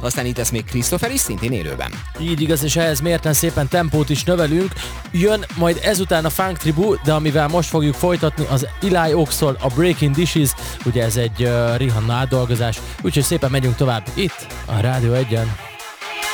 aztán itt lesz még Christopher is, szintén élőben. Így igaz, és ehhez mérten szépen tempót is növelünk. Jön majd ezután a Funk Tribu, de amivel most fogjuk folytatni, az Eli Oxol a Breaking Dishes, ugye ez egy Rihanna átdolgozás, úgyhogy szépen megyünk tovább itt a Rádió 1-en.